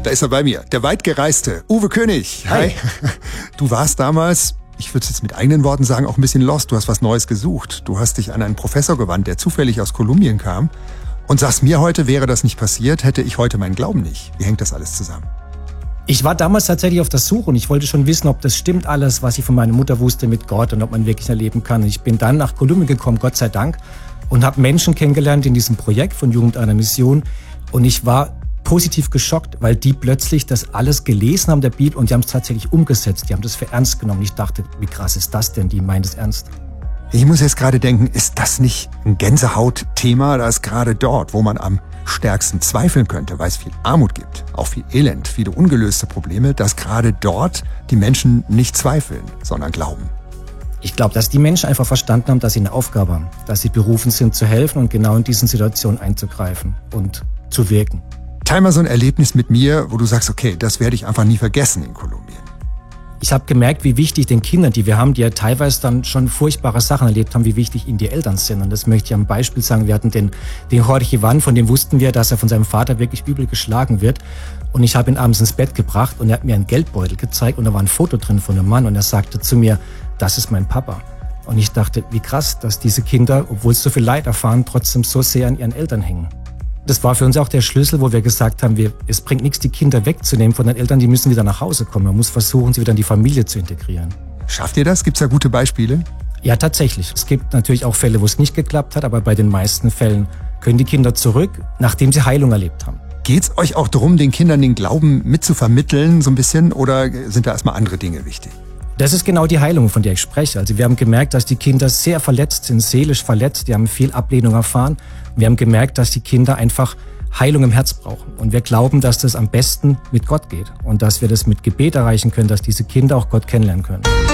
da ist er bei mir. Der weitgereiste Uwe König. Hi. Du warst damals, ich würde es jetzt mit eigenen Worten sagen, auch ein bisschen lost. Du hast was Neues gesucht. Du hast dich an einen Professor gewandt, der zufällig aus Kolumbien kam und sagst mir heute, wäre das nicht passiert, hätte ich heute meinen Glauben nicht. Wie hängt das alles zusammen? Ich war damals tatsächlich auf der Suche und ich wollte schon wissen, ob das stimmt alles, was ich von meiner Mutter wusste mit Gott und ob man wirklich erleben kann. Ich bin dann nach Kolumbien gekommen, Gott sei Dank, und habe Menschen kennengelernt in diesem Projekt von Jugend einer Mission. Und ich war positiv geschockt, weil die plötzlich das alles gelesen haben der Bibel und die haben es tatsächlich umgesetzt. Die haben das für ernst genommen. Ich dachte, wie krass ist das denn? Die meinen es ernst. Ich muss jetzt gerade denken, ist das nicht ein Gänsehaut-Thema? Da ist gerade dort, wo man am stärksten zweifeln könnte, weil es viel Armut gibt, auch viel Elend, viele ungelöste Probleme, dass gerade dort die Menschen nicht zweifeln, sondern glauben. Ich glaube, dass die Menschen einfach verstanden haben, dass sie eine Aufgabe haben, dass sie berufen sind zu helfen und genau in diesen Situationen einzugreifen und zu wirken. Teil mal so ein Erlebnis mit mir, wo du sagst, okay, das werde ich einfach nie vergessen in Kolumbien. Ich habe gemerkt, wie wichtig den Kindern, die wir haben, die ja teilweise dann schon furchtbare Sachen erlebt haben, wie wichtig ihnen die Eltern sind. Und das möchte ich am Beispiel sagen. Wir hatten den Jorge Ivan, von dem wussten wir, dass er von seinem Vater wirklich übel geschlagen wird. Und ich habe ihn abends ins Bett gebracht und er hat mir einen Geldbeutel gezeigt und da war ein Foto drin von einem Mann und er sagte zu mir, das ist mein Papa. Und ich dachte, wie krass, dass diese Kinder, obwohl sie so viel Leid erfahren, trotzdem so sehr an ihren Eltern hängen. Das war für uns auch der Schlüssel, wo wir gesagt haben, es bringt nichts, die Kinder wegzunehmen von den Eltern, die müssen wieder nach Hause kommen. Man muss versuchen, sie wieder in die Familie zu integrieren. Schafft ihr das? Gibt's da gute Beispiele? Ja, tatsächlich. Es gibt natürlich auch Fälle, wo es nicht geklappt hat, aber bei den meisten Fällen können die Kinder zurück, nachdem sie Heilung erlebt haben. Geht's euch auch darum, den Kindern den Glauben mitzuvermitteln, so ein bisschen, oder sind da erstmal andere Dinge wichtig? Das ist genau die Heilung, von der ich spreche. Also wir haben gemerkt, dass die Kinder sehr verletzt sind, seelisch verletzt. Die haben viel Ablehnung erfahren. Wir haben gemerkt, dass die Kinder einfach Heilung im Herz brauchen. Und wir glauben, dass das am besten mit Gott geht und dass wir das mit Gebet erreichen können, dass diese Kinder auch Gott kennenlernen können.